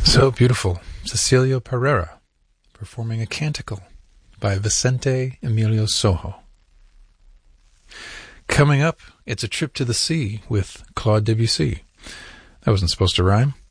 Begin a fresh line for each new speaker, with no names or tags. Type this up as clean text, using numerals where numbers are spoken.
So beautiful. Cecilia Pereira performing a canticle by Vicente Emilio Sojo. Coming up, it's a trip to the sea with Claude Debussy. That wasn't supposed to rhyme.